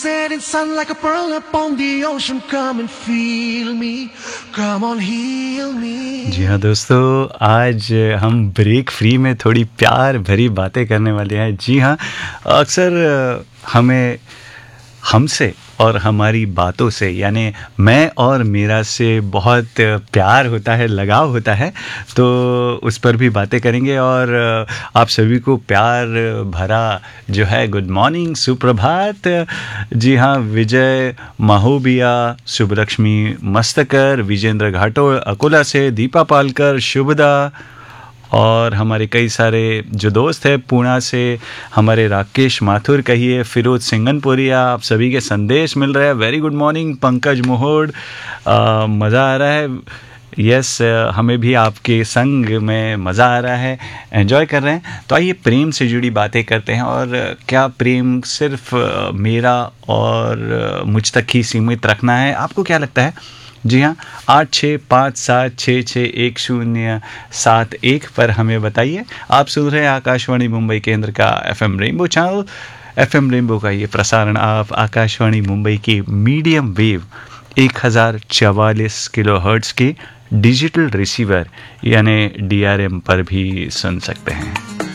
setting sun like a pearl upon the ocean. Come and feel me, come on heal me. जी हाँ दोस्तों, आज हम break free में थोड़ी प्यार भरी बातें करने वाले हैं। जी हाँ, अक्सर हमें हमसे और हमारी बातों से, यानी मैं और मेरा से बहुत प्यार होता है, लगाव होता है, तो उस पर भी बातें करेंगे। और आप सभी को प्यार भरा जो है गुड मॉर्निंग, सुप्रभात। जी हाँ, विजय महोबिया, शुभलक्ष्मी मस्तकर, विजेंद्र घाटोड़ अकोला से, दीपा पालकर, शुभदा, और हमारे कई सारे जो दोस्त हैं पुणे से, हमारे राकेश माथुर कहिए, फिरोज सिंगनपुरिया, आप सभी के संदेश मिल रहे हैं। वेरी गुड मॉर्निंग पंकज मोहोड़, मज़ा आ रहा है। यस, हमें भी आपके संग में मज़ा आ रहा है, एंजॉय कर रहे हैं। तो आइए प्रेम से जुड़ी बातें करते हैं। और क्या प्रेम सिर्फ मेरा और मुझ तक ही सीमित रखना है? आपको क्या लगता है? जी हाँ, 8657661071 पर हमें बताइए। आप सुन रहे हैं आकाशवाणी मुंबई केंद्र का FM rainbow channel. FM rainbow का ये प्रसारण आप आकाशवाणी मुंबई की मीडियम वेव 1044 किलोहर्ट्ज़ के डिजिटल रिसीवर यानी DRM पर भी सुन सकते हैं।